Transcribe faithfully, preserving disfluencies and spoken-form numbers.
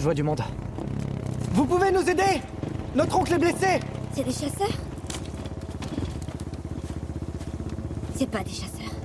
Je vois du monde. Vous pouvez nous aider? Notre oncle est blessé! C'est des chasseurs? C'est pas des chasseurs.